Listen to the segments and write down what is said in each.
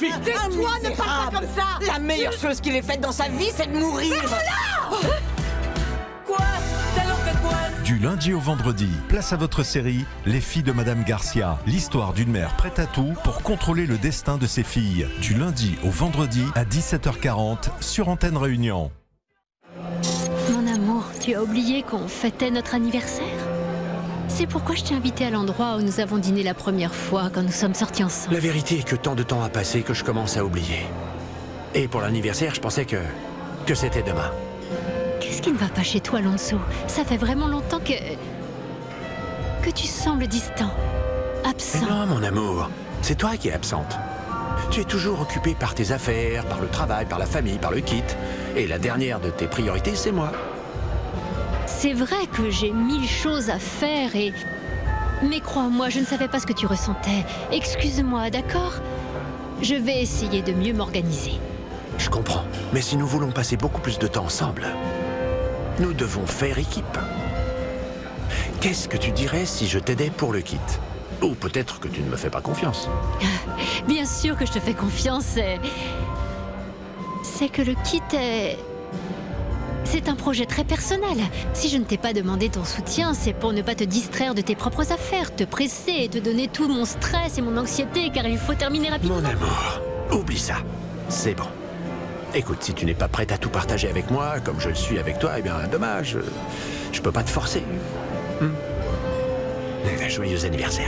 suffit. Tais-toi, ne parle pas comme ça. La meilleure chose qu'il ait faite dans sa vie, c'est de mourir. Quoi? T'as fait quoi? Du lundi au vendredi, place à votre série Les filles de Madame Garcia. L'histoire d'une mère prête à tout pour contrôler le destin de ses filles. Du lundi au vendredi à 17h40 sur Antenne Réunion. Mon amour, tu as oublié qu'on fêtait notre anniversaire? C'est pourquoi je t'ai invité à l'endroit où nous avons dîné la première fois quand nous sommes sortis ensemble. La vérité est que tant de temps a passé que je commence à oublier. Et pour l'anniversaire, je pensais que c'était demain. Qu'est-ce qui ne va pas chez toi, Alonso? Ça fait vraiment longtemps que tu sembles distant, absent. Non, mon amour, c'est toi qui es absente. Tu es toujours occupée par tes affaires, par le travail, par la famille, par le kit. Et la dernière de tes priorités, c'est moi. C'est vrai que j'ai 1000 choses à faire mais crois-moi, je ne savais pas ce que tu ressentais. Excuse-moi, d'accord? Je vais essayer de mieux m'organiser. Je comprends. Mais si nous voulons passer beaucoup plus de temps ensemble, nous devons faire équipe. Qu'est-ce que tu dirais si je t'aidais pour le kit? Ou peut-être que tu ne me fais pas confiance. Bien sûr que je te fais confiance. C'est que le kit est... C'est un projet très personnel. Si je ne t'ai pas demandé ton soutien, c'est pour ne pas te distraire de tes propres affaires, te presser et te donner tout mon stress et mon anxiété, car il faut terminer rapidement. Mon amour, oublie ça. C'est bon. Écoute, si tu n'es pas prête à tout partager avec moi, comme je le suis avec toi, eh bien, dommage. Je peux pas te forcer. Joyeux anniversaire.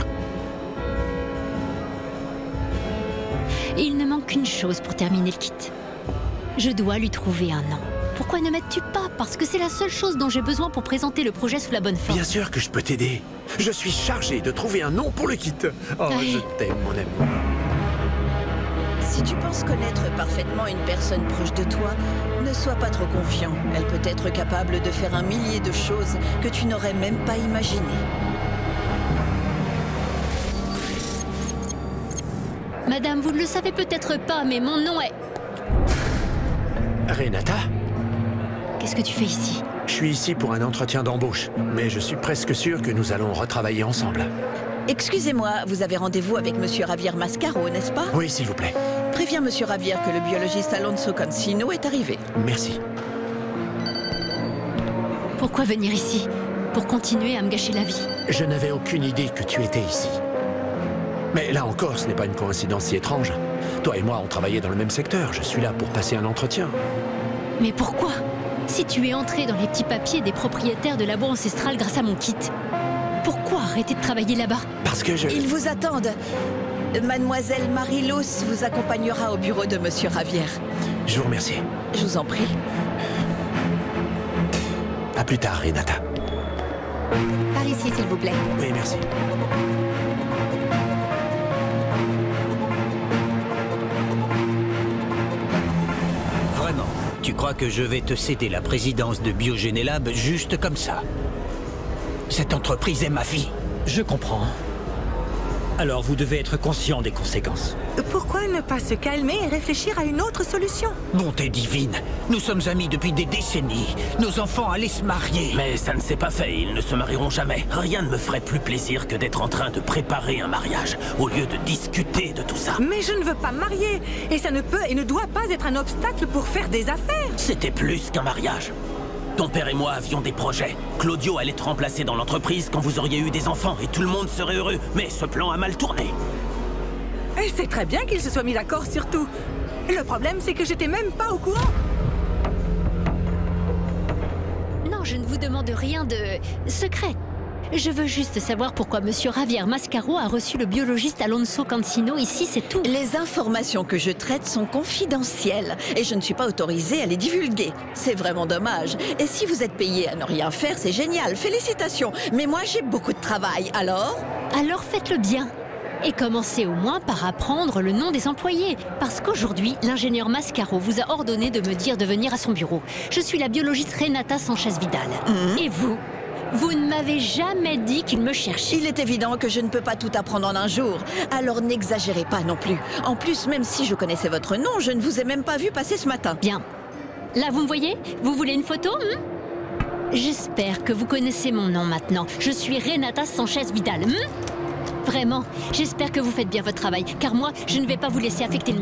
Il ne manque qu'une chose pour terminer le kit. Je dois lui trouver un nom. Pourquoi ne m'aides-tu pas? Parce que c'est la seule chose dont j'ai besoin pour présenter le projet sous la bonne forme. Bien sûr que je peux t'aider. Je suis chargé de trouver un nom pour le kit. Oh, je t'aime, mon amour. Si tu penses connaître parfaitement une personne proche de toi, ne sois pas trop confiant. Elle peut être capable de faire un millier de choses que tu n'aurais même pas imaginées. Madame, vous ne le savez peut-être pas, mais mon nom est... Renata? Qu'est-ce que tu fais ici? Je suis ici pour un entretien d'embauche, mais je suis presque sûr que nous allons retravailler ensemble. Excusez-moi, vous avez rendez-vous avec Monsieur Javier Mascaro, n'est-ce pas? Oui, s'il vous plaît. Préviens Monsieur Javier que le biologiste Alonso Cancino est arrivé. Merci. Pourquoi venir ici? Pour continuer à me gâcher la vie? Je n'avais aucune idée que tu étais ici. Mais là encore, ce n'est pas une coïncidence si étrange. Toi et moi, on travaillait dans le même secteur. Je suis là pour passer un entretien. Mais pourquoi? Si tu es entré dans les petits papiers des propriétaires de labo ancestral grâce à mon kit, pourquoi arrêter de travailler là-bas? Parce que je... Ils vous attendent. Mademoiselle Marilous vous accompagnera au bureau de Monsieur Javier. Je vous remercie. Je vous en prie. À plus tard, Renata. Par ici, s'il vous plaît. Oui, merci. Vraiment, tu crois que je vais te céder la présidence de Biogénélab juste comme ça? Cette entreprise est ma vie. Je comprends. Alors vous devez être conscient des conséquences. Pourquoi ne pas se calmer et réfléchir à une autre solution? Bonté divine, nous sommes amis depuis des décennies. Nos enfants allaient se marier. Mais ça ne s'est pas fait, ils ne se marieront jamais. Rien ne me ferait plus plaisir que d'être en train de préparer un mariage, au lieu de discuter de tout ça. Mais je ne veux pas me marier. Et ça ne peut et ne doit pas être un obstacle pour faire des affaires. C'était plus qu'un mariage. Ton père et moi avions des projets. Claudio allait te remplacer dans l'entreprise quand vous auriez eu des enfants et tout le monde serait heureux. Mais ce plan a mal tourné. Et c'est très bien qu'ils se soient mis d'accord sur tout. Le problème, c'est que j'étais même pas au courant. Non, je ne vous demande rien de secret. Je veux juste savoir pourquoi Monsieur Javier Mascaro a reçu le biologiste Alonso Cancino ici, c'est tout. Les informations que je traite sont confidentielles et je ne suis pas autorisée à les divulguer. C'est vraiment dommage. Et si vous êtes payé à ne rien faire, c'est génial. Félicitations. Mais moi, j'ai beaucoup de travail. Alors Faites-le bien. Et commencez au moins par apprendre le nom des employés. Parce qu'aujourd'hui, l'ingénieur Mascaro vous a ordonné de me dire de venir à son bureau. Je suis la biologiste Renata Sanchez-Vidal. Et vous ne m'avez jamais dit qu'il me cherchait. Il est évident que je ne peux pas tout apprendre en un jour. Alors n'exagérez pas non plus. En plus, même si je connaissais votre nom, je ne vous ai même pas vu passer ce matin. Bien. Là, vous me voyez? Vous voulez une photo? J'espère que vous connaissez mon nom maintenant. Je suis Renata Sanchez-Vidal. Vraiment, j'espère que vous faites bien votre travail. Car moi, je ne vais pas vous laisser affecter le